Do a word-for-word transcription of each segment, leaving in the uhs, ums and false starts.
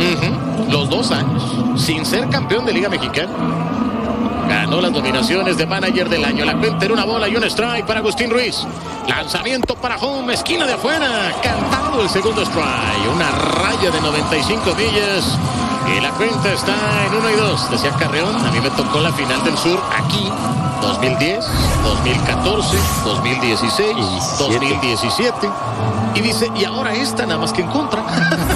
Uh-huh. Los dos años, sin ser campeón de Liga Mexicana. Ganó las nominaciones de manager del año. La cuenta era una bola y un strike para Agustín Ruiz. Lanzamiento para home, esquina de afuera. Cantado el segundo strike. Una raya de noventa y cinco millas. Y la cuenta está en uno y dos. Decía Carreón, a mí me tocó la final del sur aquí. dos mil diez, dos mil catorce, dos mil dieciséis, dos mil diecisiete. Y dice, y ahora esta nada más que en contra.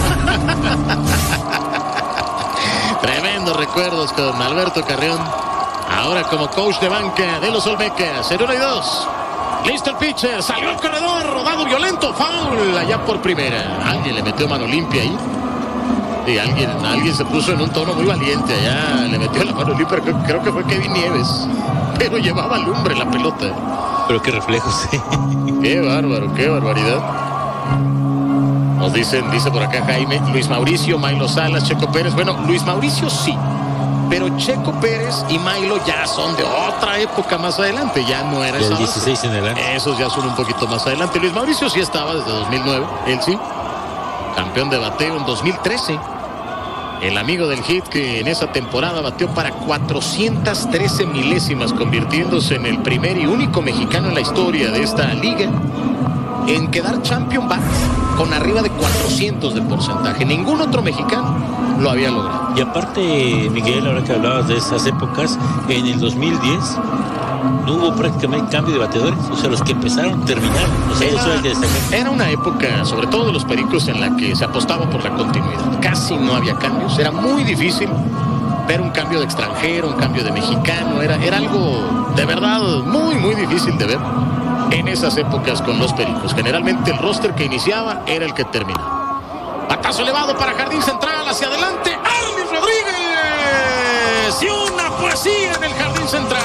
Tremendos recuerdos con Alberto Carreón. Ahora como coach de banca de los Olmecas. En uno y dos. Listo el pitcher. Salió el corredor. Rodado violento. Foul. Allá por primera. Alguien le metió mano limpia ahí. Y alguien, alguien se puso en un tono muy valiente allá. Le metió la mano limpia. Creo, creo que fue Kevin Nieves. Pero llevaba lumbre la pelota. Pero qué reflejos. Qué bárbaro. Qué barbaridad. Nos dicen, dice por acá Jaime, Luis Mauricio, Milo Salas, Checo Pérez. Bueno, Luis Mauricio sí. Pero Checo Pérez y Milo ya son de otra época más adelante. Ya no era esa. Del dieciséis en adelante. Esos ya son un poquito más adelante. Luis Mauricio sí estaba desde dos mil nueve. Él sí. Campeón de bateo en dos mil trece. El amigo del hit que en esa temporada bateó para cuatrocientas trece milésimas, convirtiéndose en el primer y único mexicano en la historia de esta liga en quedar champion bat con arriba de cuatrocientos de porcentaje. Ningún otro mexicano lo había logrado. Y aparte, Miguel, ahora que hablabas de esas épocas, en el dos mil diez no hubo prácticamente cambio de bateadores. O sea, los que empezaron terminaron. O sea, era, eso hay que destacar. Era una época, sobre todo de los Pericos, en la que se apostaba por la continuidad. Casi no había cambios. Era muy difícil ver un cambio de extranjero, un cambio de mexicano. Era, era algo de verdad muy, muy difícil de ver en esas épocas con los Pericos. Generalmente el roster que iniciaba era el que terminaba. Batazo elevado para Jardín Central, hacia adelante, Arlis Rodríguez. Y una poesía en el Jardín Central.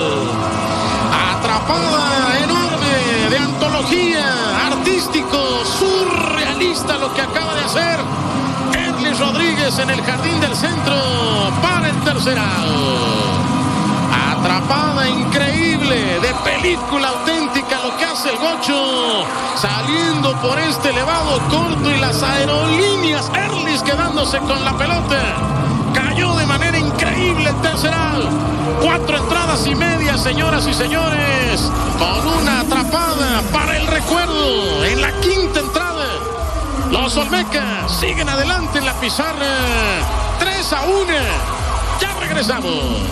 Atrapada enorme, de antología, artístico, surrealista lo que acaba de hacer Arlis Rodríguez en el Jardín del Centro para el tercer out. Atrapada increíble, de película auténtica lo que hace el Gocho, saliendo por este elevado corto y las aerolíneas, Arlis quedándose con la pelota. Cayó de manera increíble el tercer out. Cuatro entradas y media, señoras y señores, con una atrapada para el recuerdo en la quinta entrada. Los Olmecas siguen adelante en la pizarra, tres a uno. Ya regresamos.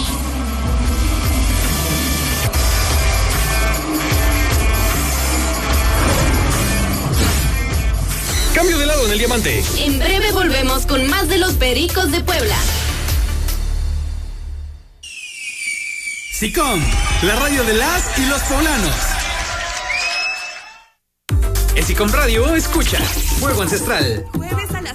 Cambio de lado en el diamante. En breve volvemos con más de los Pericos de Puebla. SICOM, la radio de las y los poblanos. En SICOM Radio escucha Fuego Ancestral. Jueves a las